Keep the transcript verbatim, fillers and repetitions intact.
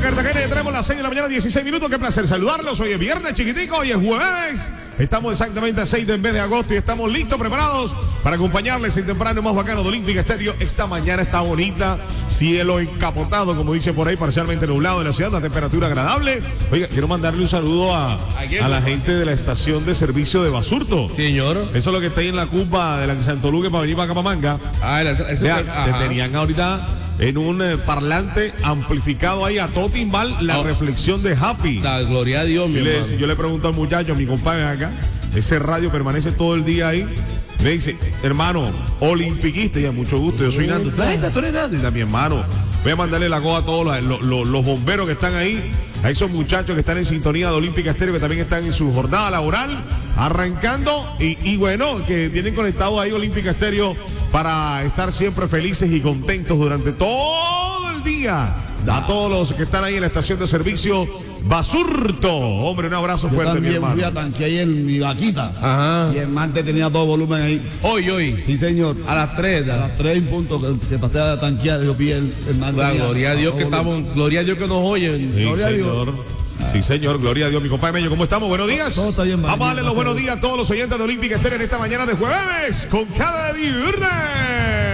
Cartagena, ya tenemos las seis de la mañana, dieciséis minutos. Qué placer saludarlos. Hoy es viernes, chiquitico, hoy es jueves. Estamos exactamente a seis del mes de agosto y estamos listos, preparados para acompañarles en temprano más bacano de Olímpica Estéreo. Esta mañana está bonita, cielo encapotado, como dice por ahí, parcialmente nublado de la ciudad, una temperatura agradable. Oiga, quiero mandarle un saludo a, a la gente de la estación de servicio de Basurto. Señor. Eso es lo que está ahí en la cumba de la Santo Luque para venir para Capamanga. Ah, eso, eso Vea, fue, te tenían ahorita en un eh, parlante amplificado ahí a todo timbal la oh. reflexión de Happy. La gloria a Dios, mi Y le, hermano. yo le pregunto al muchacho, a mi compadre acá, ese radio permanece todo el día ahí. Me dice, hermano, olimpiquista, y a mucho gusto, yo soy Nando. Ay, tú eres Nando. Y dice, mi hermano, voy a mandarle la coja a todos los, los, los, los bomberos que están ahí, a esos muchachos que están en sintonía de Olímpica Estéreo, que también están en su jornada laboral, arrancando, y, y bueno, que tienen conectado ahí Olímpica Estéreo para estar siempre felices y contentos durante todo el día. A todos los que están ahí en la estación de servicio Basurto. Hombre, un abrazo Yo fuerte, mi también hermano. fui a tanquear ayer en mi vaquita. Ajá. Y el martes tenía todo volumen ahí. Hoy, hoy. Sí, señor. A las tres. A las tres en punto que, que pasé a tanquear, yo vi el, el martes. La tenía gloria a Dios todo que volumen. estamos, gloria a Dios que nos oyen. Sí, Gloria a Dios. señor. Sí, señor, gloria a Dios. Mi compadre Mello, ¿cómo estamos? Buenos días. Todo está bien, Vamos a darle bien, los buenos bien. días a todos los oyentes de Olímpica Estéreo en esta mañana de jueves con cada viernes.